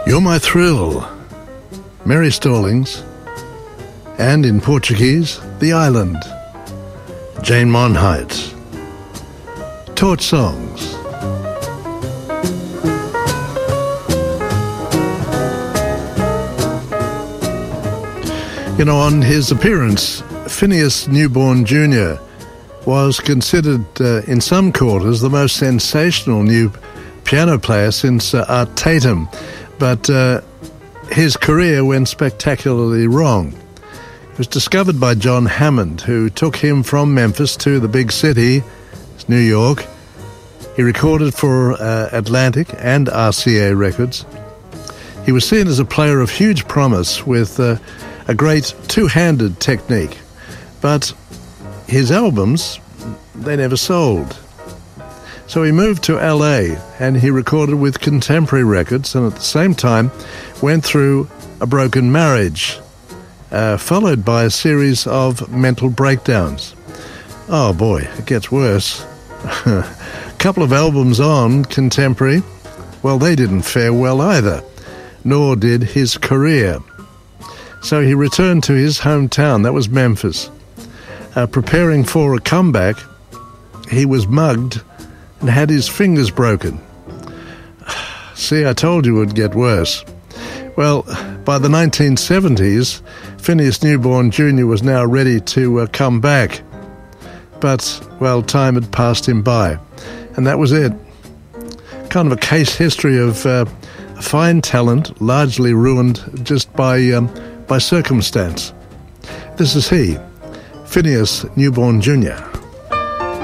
You're My Thrill, Mary Stallings, and in Portuguese, The Island, Jane Monheit. Torch Songs. You know, on his appearance, Phineas Newborn Jr. was considered in some quarters the most sensational new piano player since Art Tatum, but his career went spectacularly wrong. It was discovered by John Hammond, who took him from Memphis to the big city, New York. He recorded for Atlantic and RCA Records. He was seen as a player of huge promise with a great two-handed technique, but his albums, they never sold. So he moved to LA and he recorded with Contemporary Records, and at the same time went through a broken marriage, followed by a series of mental breakdowns. Oh boy, it gets worse. A couple of albums on Contemporary, well, they didn't fare well either, nor did his career. So he returned to his hometown, that was Memphis. Preparing for a comeback, he was mugged and had his fingers broken. See, I told you it would get worse. Well, by the 1970s, Phineas Newborn Jr. was now ready to come back. But, well, time had passed him by, and that was it. Kind of a case history of a fine talent, largely ruined just by circumstance. This is he, Phineas Newborn Jr.